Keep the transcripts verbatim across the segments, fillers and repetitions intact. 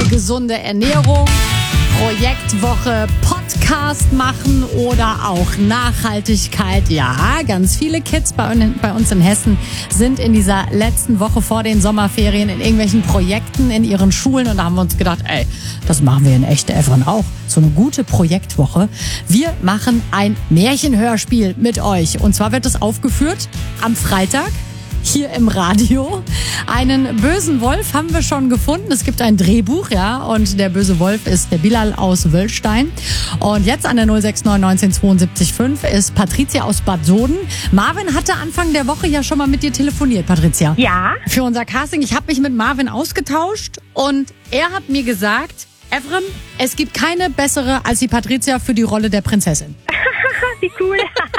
gesunde Ernährung, Projektwoche, Podcast machen oder auch Nachhaltigkeit. Ja, ganz viele Kids bei, bei uns in Hessen sind in dieser letzten Woche vor den Sommerferien in irgendwelchen Projekten in ihren Schulen. Und da haben wir uns gedacht, ey, das machen wir in Echte Efren auch. So eine gute Projektwoche. Wir machen ein Märchenhörspiel mit euch. Und zwar wird es aufgeführt am Freitag. Hier im Radio. Einen bösen Wolf haben wir schon gefunden. Es gibt ein Drehbuch, ja, und der böse Wolf ist der Bilal aus Wöllstein. Und jetzt an der null sechs neun neunzehn zweiundsiebzig fünf ist Patricia aus Bad Soden. Marvin hatte Anfang der Woche ja schon mal mit dir telefoniert, Patricia. Ja. Für unser Casting. Ich habe mich mit Marvin ausgetauscht und er hat mir gesagt, Efrem, es gibt keine bessere als die Patricia für die Rolle der Prinzessin. Wie cool.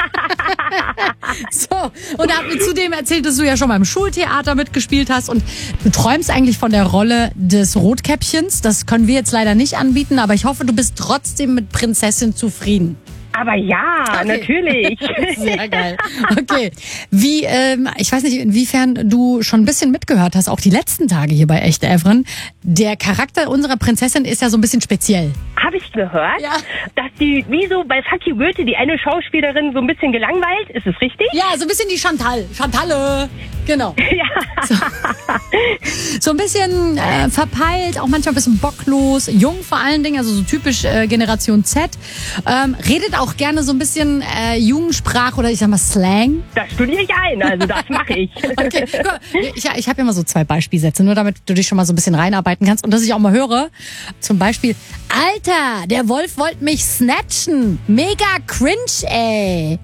So, und er hat mir zudem erzählt, dass du ja schon mal im Schultheater mitgespielt hast und du träumst eigentlich von der Rolle des Rotkäppchens. Das können wir jetzt leider nicht anbieten, aber ich hoffe, du bist trotzdem mit Prinzessin zufrieden. Aber ja, Okay. Natürlich. Sehr geil. Okay. Wie, ähm, ich weiß nicht, inwiefern du schon ein bisschen mitgehört hast, auch die letzten Tage hier bei Echte Efren. Der Charakter unserer Prinzessin ist ja so ein bisschen speziell. Habe ich gehört, Ja. dass die, wie so bei Fuck you Goethe, die eine Schauspielerin so ein bisschen gelangweilt. Ist es richtig? Ja, so ein bisschen die Chantal. Chantalle. Genau. Ja. So, so ein bisschen äh, verpeilt, auch manchmal ein bisschen bocklos, jung vor allen Dingen, also so typisch äh, Generation Z. Ähm, redet auch gerne so ein bisschen äh, Jugendsprache oder ich sag mal Slang. Das studiere ich ein, also das mache ich. Okay, guck mal, ich, ich habe ja mal so zwei Beispielsätze, nur damit du dich schon mal so ein bisschen reinarbeiten kannst und dass ich auch mal höre. Zum Beispiel, Alter, der Wolf wollte mich snatchen. Mega cringe, ey.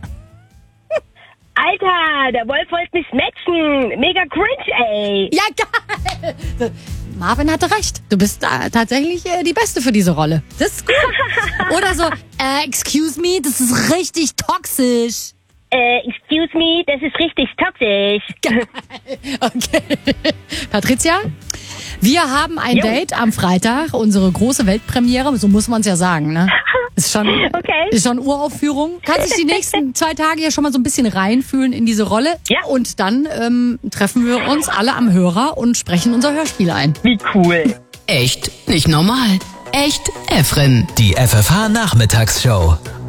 Alter, der Wolf wollte mich snatchen. Mega cringe, ey. Ja, geil. Marvin hatte recht. Du bist äh, tatsächlich äh, die Beste für diese Rolle. Das ist gut. Oder so, äh, excuse me, das ist richtig toxisch. Äh, excuse me, das ist richtig toxisch. Geil. Okay. Patricia, wir haben ein Jo. Date am Freitag, unsere große Weltpremiere, so muss man es ja sagen, ne? Ist schon, Okay. ist schon Uraufführung. Kannst dich die nächsten zwei Tage ja schon mal so ein bisschen reinfühlen in diese Rolle. Ja. Und dann ähm, treffen wir uns alle am Hörer und sprechen unser Hörspiel ein. Wie cool. Echt nicht normal. Echt Efren. Die F F H Nachmittagsshow.